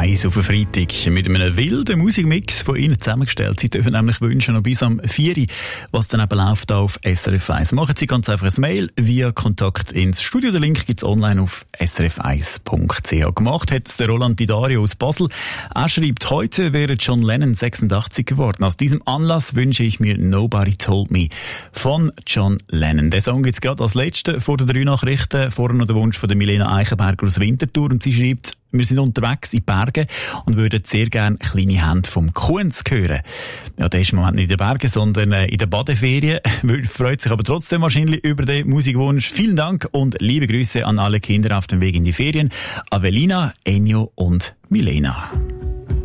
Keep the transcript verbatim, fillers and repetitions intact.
eins auf einen Freitag mit einem wilden Musikmix von Ihnen zusammengestellt. Sie dürfen nämlich wünschen, noch bis am vier Uhr, was dann eben läuft auf S R F eins. Machen Sie ganz einfach ein Mail via Kontakt ins Studio. Den Link gibt es online auf s r f eins punkt c h. Gemacht hat es der Roland Didario aus Basel. Er schreibt, heute wäre John Lennon sechsundachtzig geworden. Aus diesem Anlass wünsche ich mir Nobody Told Me von John Lennon. Der Song gibt es gerade als letzten vor den drei Nachrichten. Vorher noch der Wunsch von der Milena Eichenberger aus Winterthur. Und sie schreibt, wir sind unterwegs in Bergen und würden sehr gerne kleine Hände vom Kunz hören. Ja, der ist im Moment nicht in den Bergen, sondern in der Badeferien. Freut sich aber trotzdem wahrscheinlich über den Musikwunsch. Vielen Dank und liebe Grüße an alle Kinder auf dem Weg in die Ferien. Avelina, Ennio und Milena.